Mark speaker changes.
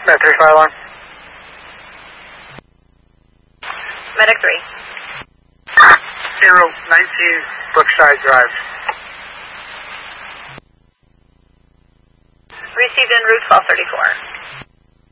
Speaker 1: Med 3 fire alarm.
Speaker 2: Medic 3.
Speaker 1: 019 Brookside Drive.
Speaker 2: Received en route 1234.